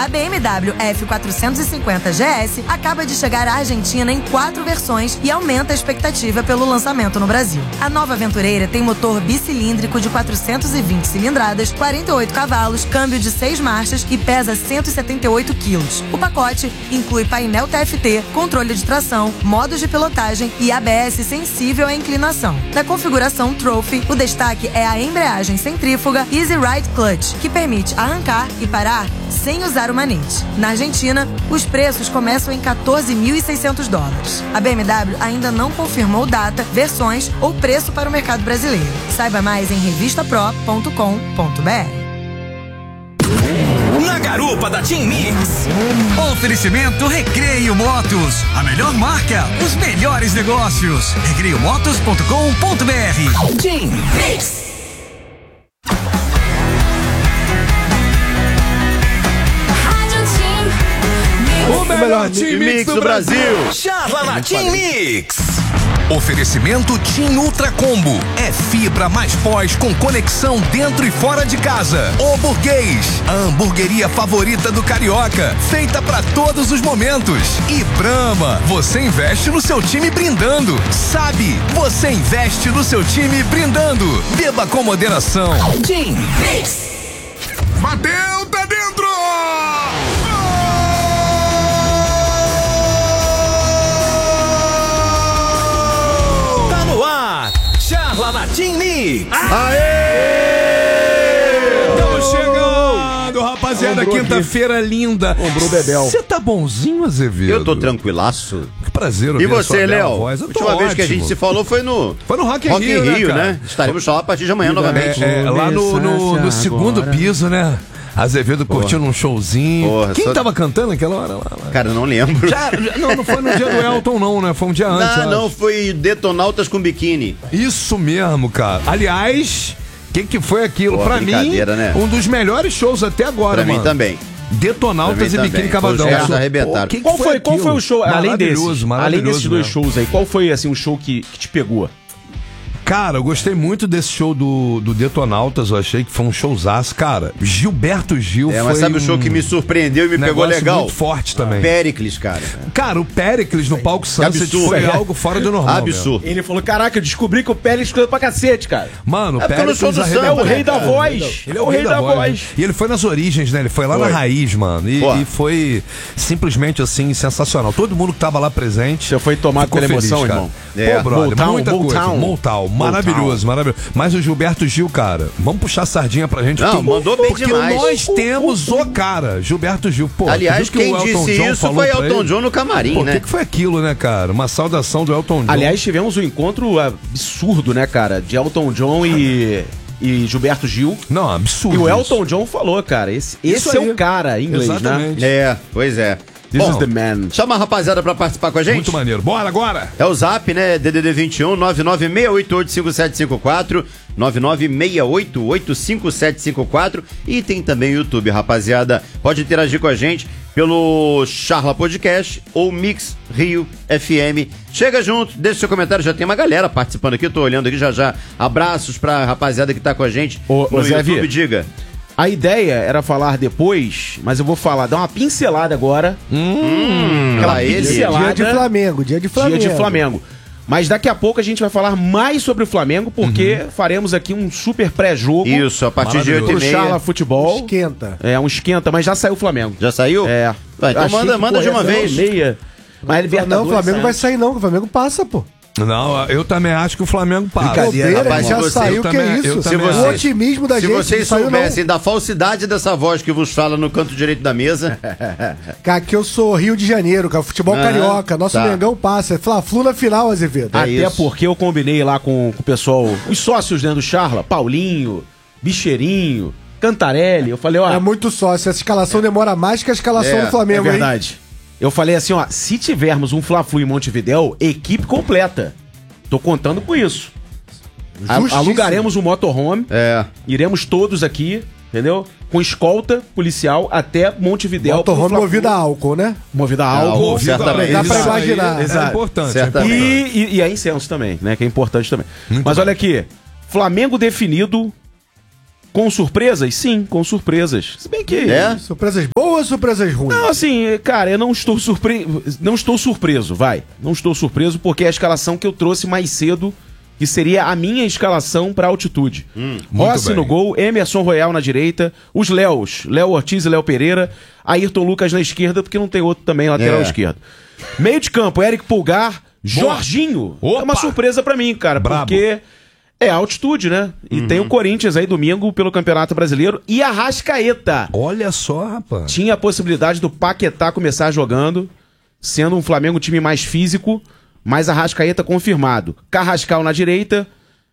A BMW F450 GS acaba de chegar à Argentina em 4 versões e aumenta a expectativa pelo lançamento no Brasil. A nova Aventureira tem motor bicilíndrico de 420 cilindradas, 48 cavalos, câmbio de 6 marchas e pesa 178 quilos. O pacote inclui painel TFT, controle de tração, modos de pilotagem e ABS sensível à inclinação. Na configuração Trophy, o destaque é a embreagem centrífuga Easy Ride Clutch, que permite arrancar e parar sem usar o manete. Na Argentina, os preços começam em $14.600. A BMW ainda não confirmou data, versões ou preço para o mercado brasileiro. Saiba mais em revistapro.com.br. Na garupa da Team Mix. Oferecimento Recreio Motos. A melhor marca, os melhores negócios. recreiomotos.com.br. Team Mix. O melhor Team Mix do Brasil. Charla na Team Mix. Oferecimento Team Ultra Combo. É fibra mais pós com conexão dentro e fora de casa. O Burguês, a hamburgueria favorita do carioca, feita pra todos os momentos. E Brahma, você investe no seu time brindando. Sabe, você investe no seu time brindando. Beba com moderação. Team Mix. Bateu, tá dentro! Charla na Team Mix. Aê! Estamos chegando, rapaziada. Quinta-feira linda. Ombrou Bebel. Você tá bonzinho, Azevedo? Eu tô tranquilaço. Que prazer ouvir E você, Léo? A voz. última vez que a gente se falou foi no Rock in Rio, né? Estaremos lá a partir de amanhã novamente. Lá no segundo piso, né? Azevedo curtindo um showzinho. Quem tava cantando naquela hora lá? Cara, eu não lembro. Não foi no dia do Elton, não, né? Foi um dia antes. Não, foi Detonautas com biquíni. Isso mesmo, cara. Aliás, o que foi aquilo? Pra mim, né? um dos melhores shows até agora, mano. Pra mim também. Detonautas e Biquíni Cavadão. Qual foi o show, além desses dois shows aí, qual foi assim um show que te pegou? Cara, eu gostei muito desse show do Detonautas, eu achei que foi um showzaço, cara. Gilberto Gil foi mas sabe o show que me surpreendeu e me pegou legal? Muito forte também. Péricles, cara. Cara, o Péricles no palco Sunset foi algo fora do normal. Absurdo. Ele falou, caraca, eu descobri que o Péricles escuta pra cacete, cara. Mano, o Péricles é o rei da voz. Ele é o rei da voz. E ele foi nas origens, né? Ele foi lá na raiz, mano. E foi simplesmente, assim, sensacional. Todo mundo que tava lá presente. Você foi tomado pela emoção, irmão? Pô, brother, muita coisa. Motown. Maravilhoso. Mas o Gilberto Gil, cara, vamos puxar a sardinha pra gente. Não, mandou bem demais. Porque nós temos o cara, Gilberto Gil. Pô, aliás, quem disse isso foi Elton John no camarim, né? O que foi aquilo, né, cara? Uma saudação do Elton John. Aliás, tivemos um encontro absurdo, né, cara? De Elton John e Gilberto Gil. Não, absurdo. E o Elton John falou, cara, esse é o cara em inglês, exatamente, né? Pois é. This is the man. Chama a rapaziada pra participar com a gente. Muito maneiro. Bora agora. É o Zap, né? DDD 21 996885754 996885754 e tem também o YouTube, rapaziada. Pode interagir com a gente pelo Charla Podcast ou Mix Rio FM. Chega junto, deixa seu comentário, já tem uma galera participando aqui, tô olhando aqui já. Abraços pra rapaziada que tá com a gente no YouTube, diga. A ideia era falar depois, mas eu vou falar, dar uma pincelada agora. Aquela pincelada. Dia de Flamengo. Mas daqui a pouco a gente vai falar mais sobre o Flamengo, porque faremos aqui um super pré-jogo. Isso, a partir de 8h30. Pro Charla Futebol. Esquenta. Um esquenta, mas já saiu o Flamengo. Já saiu? Vai, então manda de uma vez. Mas não, o Flamengo vai sair não, o Flamengo passa, pô. Não, eu também acho que o Flamengo passa. Brincadeira, rapaz, já saiu, que é isso? O otimismo da gente. Se vocês soubessem da falsidade dessa voz que vos fala no canto direito da mesa. Cara, que eu sou Rio de Janeiro, cara, futebol carioca, nosso Mengão passa, é Fla-Flu na final, Azevedo. Até porque eu combinei lá com o pessoal, os sócios dentro do Charla, Paulinho, Bicheirinho, Cantarelli, eu falei, ó... É muito sócio, essa escalação demora mais que a escalação do Flamengo, é verdade. Hein? Eu falei assim, ó, se tivermos um Fla-Flu em Montevidéu, equipe completa. Tô contando com isso. Alugaremos um motorhome, iremos todos aqui, entendeu? Com escolta policial até Montevidéu. Motorhome movido a álcool, né? Movido a álcool. Certamente. Dá pra imaginar. É importante. E a incenso também, né? Que é importante também. Mas olha aqui, Flamengo definido... Com surpresas? Sim, com surpresas. Se bem que... Surpresas boas boas, surpresas ruins? Não, assim, cara, eu não estou surpreso, vai. Não estou surpreso porque é a escalação que eu trouxe mais cedo, que seria a minha escalação para altitude. Rossi no gol, Emerson Royal na direita, os Léos, Léo Ortiz e Léo Pereira, Ayrton Lucas na esquerda, porque não tem outro também lateral esquerdo. Meio de campo, Eric Pulgar, Jorginho. Opa! É uma surpresa para mim, cara, porque é altitude, né? E tem o Corinthians aí domingo pelo Campeonato Brasileiro e a Arrascaeta. Olha só, rapaz. Tinha a possibilidade do Paquetá começar jogando, sendo um Flamengo um time mais físico, mas a Arrascaeta confirmado. Carrascal na direita,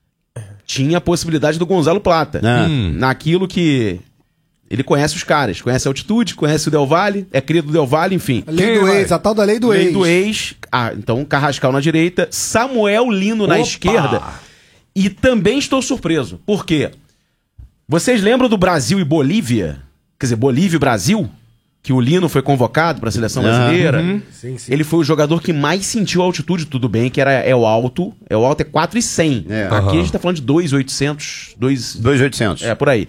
tinha a possibilidade do Gonzalo Plata. Naquilo que ele conhece os caras, conhece a altitude, conhece o Del Valle, é cria do Del Valle, enfim. A lei do ex, a tal da lei do ex. Lei do ex. Então Carrascal na direita, Samuel Lino na esquerda. E também estou surpreso. Por quê? Vocês lembram do Brasil e Bolívia? Quer dizer, Bolívia e Brasil? Que o Lino foi convocado para a seleção brasileira. Sim. Ele foi o jogador que mais sentiu a altitude, tudo bem, que é o alto. O alto é 4.100. Aqui a gente tá falando de 2.800. 2.800. É, por aí.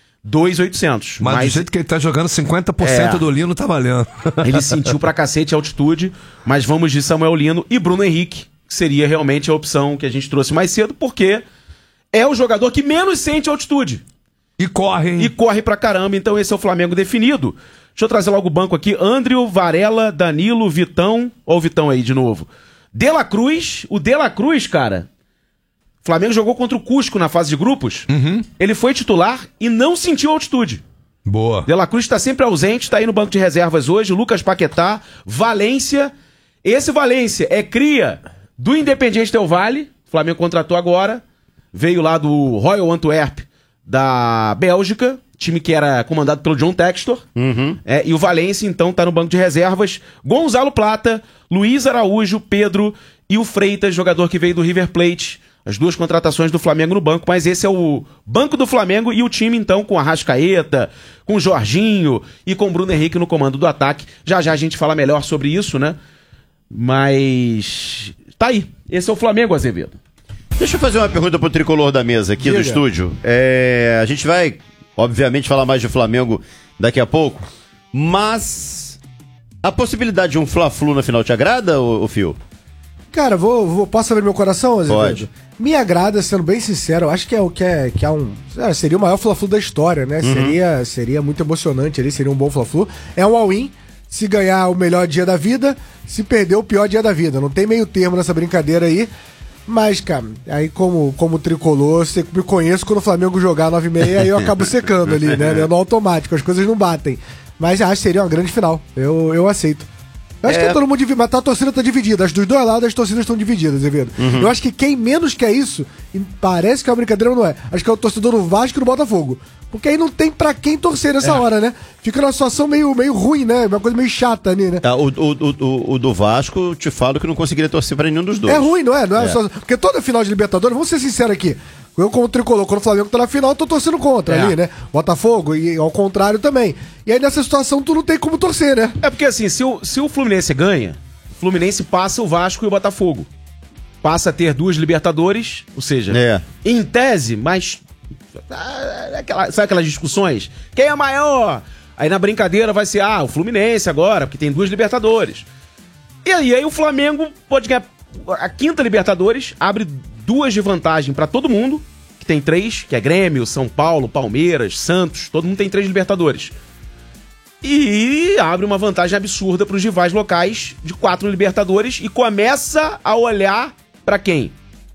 2.800. Mas do jeito que ele tá jogando, 50% do Lino tá valendo. Ele sentiu pra cacete a altitude, mas vamos de Samuel Lino e Bruno Henrique, que seria realmente a opção que a gente trouxe mais cedo, porque é o jogador que menos sente altitude. E corre, hein? E corre pra caramba, então esse é o Flamengo definido. Deixa eu trazer logo o banco aqui. Andrio, Varela, Danilo, Vitão. Ó o Vitão aí de novo. De La Cruz. O De La Cruz, cara, o Flamengo jogou contra o Cusco na fase de grupos. Ele foi titular e não sentiu altitude. Boa. De La Cruz tá sempre ausente, tá aí no banco de reservas hoje. Lucas Paquetá, Valência. Esse Valência é cria do Independiente Del Valle. O Flamengo contratou agora. Veio lá do Royal Antwerp da Bélgica. Time que era comandado pelo John Textor. E o Valência, então, tá no banco de reservas. Gonzalo Plata, Luiz Araújo, Pedro e o Freitas, jogador que veio do River Plate. As duas contratações do Flamengo no banco, mas esse é o banco do Flamengo e o time, então, com a Arrascaeta, com o Jorginho e com o Bruno Henrique no comando do ataque. Já já a gente fala melhor sobre isso, né? Mas tá aí. Esse é o Flamengo, Azevedo. Deixa eu fazer uma pergunta pro tricolor da mesa aqui do estúdio. A gente vai, obviamente, falar mais de Flamengo daqui a pouco, mas a possibilidade de um Fla-Flu na final te agrada, ô Fio? Cara, posso abrir meu coração, Azevedo? Pode. Me agrada, sendo bem sincero, eu acho que seria o maior Fla-Flu da história, né? Seria muito emocionante ali, seria um bom Fla-Flu. É um all-in, se ganhar o melhor dia da vida, se perder o pior dia da vida. Não tem meio termo nessa brincadeira aí. Mas, cara, aí como tricolor, você me conhece, quando o Flamengo jogar 9h30, aí eu acabo secando ali, né? No automático, as coisas não batem. Mas acho que seria uma grande final. Eu aceito. Eu acho que todo mundo dividido, mas a torcida tá dividida. Dos dois lados as torcidas estão divididas, Azevedo. Eu acho que quem menos quer isso, e parece que é uma brincadeira, mas não é. Acho que é o torcedor do Vasco e do Botafogo. Porque aí não tem pra quem torcer nessa hora, né? Fica numa situação meio ruim, né? Uma coisa meio chata ali, né? O do Vasco, te falo que não conseguiria torcer pra nenhum dos dois. É ruim, não é? Porque toda final de Libertadores, vamos ser sinceros aqui. Eu, como tricolor, quando o Flamengo tá na final, eu tô torcendo contra ali, né? Botafogo e ao contrário também. E aí nessa situação tu não tem como torcer, né? É porque assim, se o Fluminense ganha, o Fluminense passa o Vasco e o Botafogo. Passa a ter 2 Libertadores, ou seja, em tese, mas... sabe aquelas discussões? Quem é maior? Aí na brincadeira vai ser, o Fluminense agora, porque tem 2 Libertadores. E aí o Flamengo pode ganhar a 5ª Libertadores, abre 2 de vantagem pra todo mundo, que tem 3, que é Grêmio, São Paulo, Palmeiras, Santos, todo mundo tem 3 Libertadores. E abre uma vantagem absurda pros rivais locais de 4 Libertadores e começa a olhar pra quem?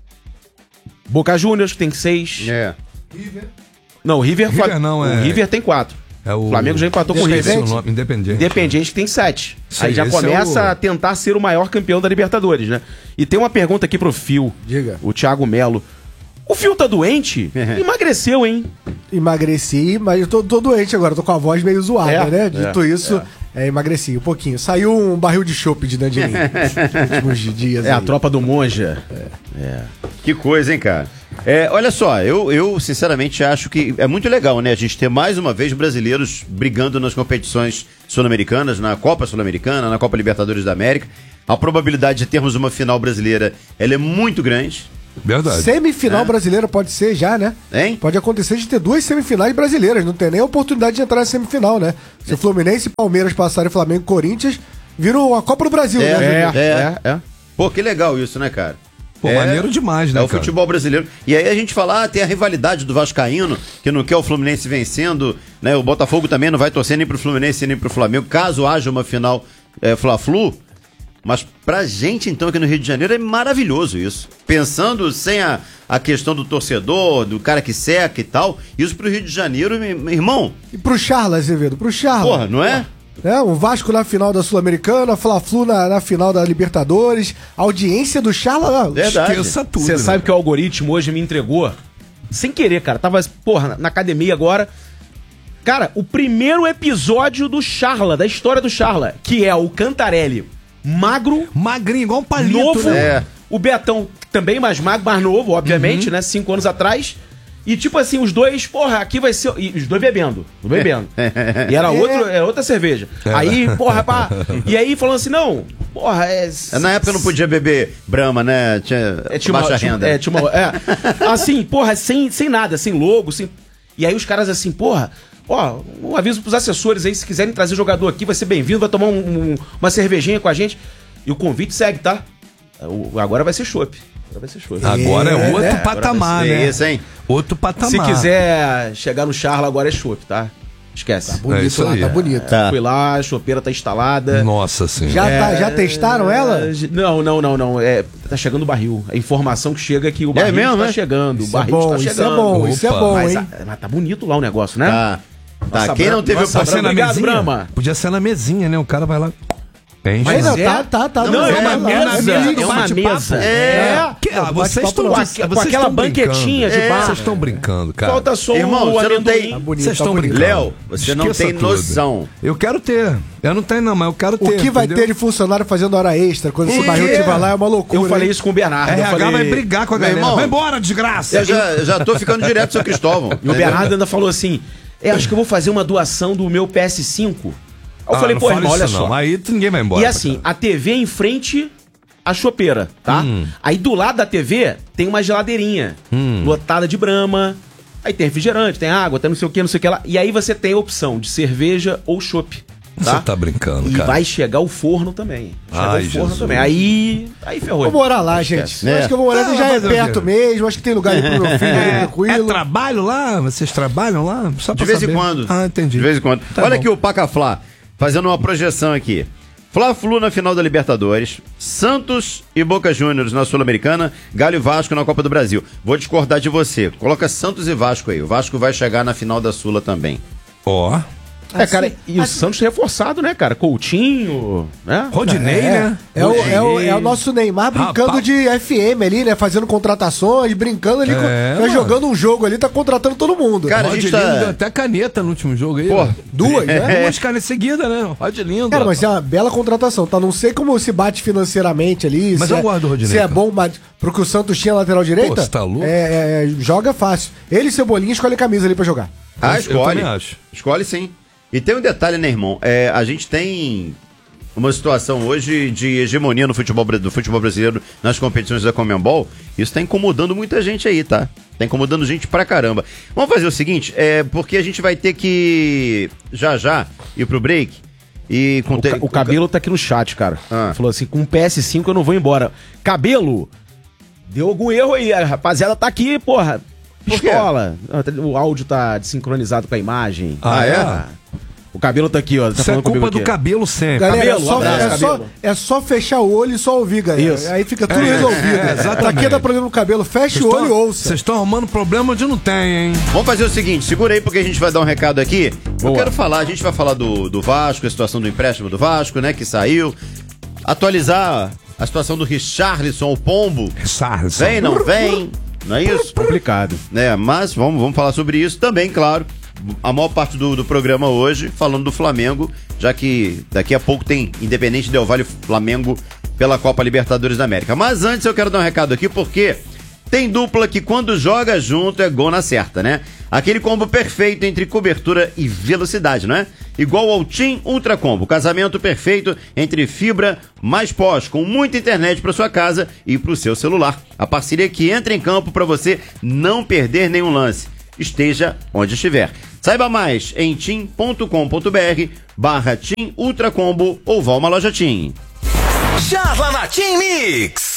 Boca Juniors, que tem 6. Não, o River não, o River tem 4. O Flamengo já empatou com o River. Independiente tem 7. Aí já começa a tentar ser o maior campeão da Libertadores, né? E tem uma pergunta aqui pro Fio. Diga. O Thiago Melo. O Fio tá doente? Emagreceu, hein? Emagreci, mas eu tô doente agora. Tô com a voz meio zoada, né? Dito isso, emagreci um pouquinho. Saiu um barril de chopp de dentro de mim nos últimos dias. A tropa do Monja. Que coisa, hein, cara? Olha só, eu sinceramente acho que é muito legal, né? A gente ter mais uma vez brasileiros brigando nas competições sul-americanas, na Copa Sul-Americana, na Copa Libertadores da América. A probabilidade de termos uma final brasileira, ela é muito grande. Verdade. Semifinal brasileira pode ser já, né? Hein? Pode acontecer de ter 2 semifinais brasileiras. Não tem nem a oportunidade de entrar na semifinal, né? Se o Fluminense e Palmeiras passarem Flamengo e Corinthians, viram a Copa do Brasil, né? Pô, que legal isso, né, cara? Pô, maneiro demais, né, o futebol brasileiro. E aí a gente fala, tem a rivalidade do Vascaíno, que não quer o Fluminense vencendo, né? O Botafogo também não vai torcer nem pro Fluminense nem pro Flamengo, caso haja uma final Fla-Flu. Mas pra gente, então, aqui no Rio de Janeiro, é maravilhoso isso. Pensando sem a questão do torcedor, do cara que seca e tal, isso pro Rio de Janeiro, meu irmão... E pro Charla, Azevedo, pro Charla. Porra, não é? O Vasco na final da Sul-Americana, Fla-Flu na final da Libertadores, a audiência do Charla, esqueça tudo. Você sabe que o algoritmo hoje me entregou, sem querer, cara, tava, porra, na academia agora, cara, o primeiro episódio do Charla, da história do Charla, que é o Cantarelli magrinho, igual um palito, novo, né? O Betão também mais magro, mais novo, obviamente, né, 5 anos atrás. E tipo assim, os dois, porra, aqui vai ser... E os dois bebendo. E era outra cerveja. Aí, porra, pá... E aí falando assim, não, porra, na época não podia beber Brahma, né? Tinha baixa renda. Assim, porra, sem nada, sem logo, sem... E aí os caras assim, porra... Ó, um aviso pros assessores aí, se quiserem trazer jogador aqui, vai ser bem-vindo, vai tomar uma cervejinha com a gente. E o convite segue, tá? Agora vai ser chopp. Agora é outro patamar, né? Isso, hein? Outro patamar. Se quiser chegar no Charla, agora é chopp, tá? Esquece. Tá bonito lá, tá bonito. Tá. Fui lá, a chopeira tá instalada. Nossa senhora. Já testaram ela? Não. Tá chegando o barril. A informação que chega é que o barril está chegando. O barril está chegando. Isso é bom, hein? Mas tá bonito lá o negócio, né? Tá. Quem não teve oportunidade, Brahma? Podia ser na mesinha, né? O cara vai lá... Mas não, tá. Não, é uma mesa. Vocês estão com aquela banquetinha de bar. Vocês estão brincando, cara. Falta só irmão, você não tem. Vocês estão brincando. Léo, você não tem noção. Eu quero ter. Eu não tenho, não, mas eu quero ter. O que vai ter de funcionário fazendo hora extra quando esse barril estiver lá é uma loucura. Eu falei isso com o Bernardo. RH vai brigar com a galera. Vai embora, desgraça. Eu já tô ficando direto, seu Cristóvão. E o Bernardo ainda falou assim: acho que eu vou fazer uma doação do meu PS5. Eu falei, pô, irmão, olha só. Aí ninguém vai embora. E assim, a TV em frente à chopeira, tá? Aí do lado da TV tem uma geladeirinha lotada de Brahma. Aí tem refrigerante, tem água, tem não sei o que lá. E aí você tem a opção de cerveja ou chopp. Tá? Você tá brincando, cara. E vai chegar o forno também. Aí ferrou. Vou morar lá, gente. Acho que eu vou morar já é perto mesmo. Acho que tem lugar aí pro meu filho, tranquilo. É trabalho lá? Vocês trabalham lá? Só pra de vez em quando. Entendi. De vez em quando. Olha aqui o Pacaflá, fazendo uma projeção aqui. Fla-Flu na final da Libertadores, Santos e Boca Juniors na Sul-Americana, Galo e Vasco na Copa do Brasil. Vou discordar de você. Coloca Santos e Vasco aí. O Vasco vai chegar na final da Sula também. Ó. Cara, e o Santos reforçado, né, cara? Coutinho, né? Rodinei, né? É o nosso Neymar brincando de FM ali, né? Fazendo contratações, brincando ali, jogando um jogo ali, tá contratando todo mundo. Cara, a gente deu até caneta no último jogo aí. Pô, duas, né? Duas canetas seguidas, né? Rodilindo. Cara, mas é uma bela contratação, tá? Não sei como se bate financeiramente ali. Mas eu guardo o Rodinei. Se é bom, mas pro que o Santos tinha lateral direita. Pô, você tá louco? Joga fácil. Ele e Cebolinha escolhem camisa ali pra jogar. Escolhe. Eu também acho. Escolhe sim. E tem um detalhe, né, irmão? A gente tem uma situação hoje de hegemonia no futebol brasileiro nas competições da Conmebol. Isso tá incomodando muita gente aí, tá? Tá incomodando gente pra caramba. Vamos fazer o seguinte, porque a gente vai ter que já ir pro break. E o Cabelo tá aqui no chat, cara. Falou assim, com o PS5 eu não vou embora. Cabelo, deu algum erro aí. A rapaziada tá aqui, porra. Pistola. O áudio tá desincronizado com a imagem. O Cabelo tá aqui, ó. Tá Isso é culpa do Cabelo sempre. Galera, é só fechar o olho e só ouvir, galera. Isso. Aí fica tudo resolvido. Exatamente. Pra que dá problema no cabelo? Fecha o olho e ouça. Vocês estão arrumando problema onde não tem, hein? Vamos fazer o seguinte, segura aí porque a gente vai dar um recado aqui. Boa. Eu quero falar, a gente vai falar do Vasco, a situação do empréstimo do Vasco, né, que saiu. Atualizar a situação do Richarlison, o Pombo. Richarlison. Vem, não vem? Não é isso? Complicado. Mas vamos falar sobre isso também, claro. A maior parte do programa hoje falando do Flamengo, já que daqui a pouco tem Independente Del Valle Flamengo pela Copa Libertadores da América. Mas antes eu quero dar um recado aqui porque tem dupla que quando joga junto é gol na certa, né? Aquele combo perfeito entre cobertura e velocidade, não é? igual ao TIM Ultra Combo. Casamento perfeito entre fibra mais pós, com muita internet para sua casa e para o seu celular. A parceria que entra em campo para você não perder nenhum lance. Esteja onde estiver. Saiba mais em tim.com.br/TIM Ultra Combo ou vá a uma loja TIM. Charla na Tim Mix.